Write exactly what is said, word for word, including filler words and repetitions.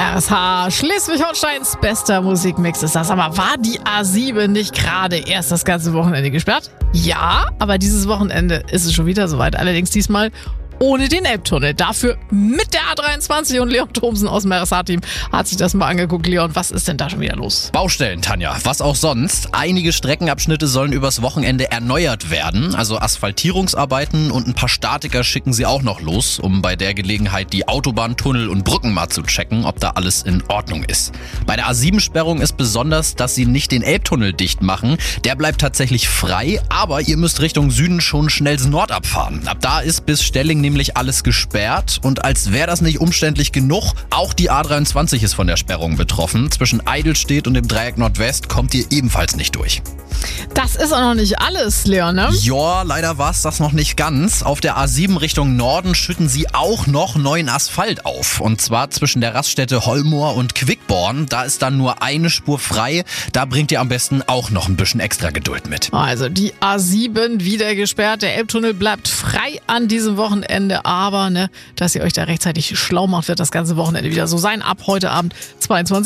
R S H, Schleswig-Holsteins bester Musikmix ist das. Aber war die A sieben nicht gerade erst das ganze Wochenende gesperrt? Ja, aber dieses Wochenende ist es schon wieder soweit. Allerdings diesmal ohne den Elbtunnel. Dafür mit der A dreiundzwanzig und Leon Thomsen aus dem R S H-Team hat sich das mal angeguckt. Leon, was ist denn da schon wieder los? Baustellen, Tanja. Was auch sonst. Einige Streckenabschnitte sollen übers Wochenende erneuert werden. Also Asphaltierungsarbeiten und ein paar Statiker schicken sie auch noch los, um bei der Gelegenheit die Autobahn, Tunnel und Brücken mal zu checken, ob da alles in Ordnung ist. Bei der A sieben-Sperrung ist besonders, dass sie nicht den Elbtunnel dicht machen. Der bleibt tatsächlich frei, aber ihr müsst Richtung Süden schon schnell Nord abfahren. Ab da ist bis Stelling nämlich alles gesperrt und als wäre das nicht umständlich genug, auch die A dreiundzwanzig ist von der Sperrung betroffen. Zwischen Eidelstedt und dem Dreieck Nordwest kommt ihr ebenfalls nicht durch. Das ist auch noch nicht alles, Leon, ne? Ja, leider war es das noch nicht ganz. Auf der A sieben Richtung Norden schütten sie auch noch neuen Asphalt auf. Und zwar zwischen der Raststätte Hollmoor und Quickborn. Da ist dann nur eine Spur frei. Da bringt ihr am besten auch noch ein bisschen extra Geduld mit. Also die A sieben wieder gesperrt. Der Elbtunnel bleibt frei an diesem Wochenende. Aber, ne, dass ihr euch da rechtzeitig schlau macht, wird das ganze Wochenende wieder so sein. Ab heute Abend zweiundzwanzig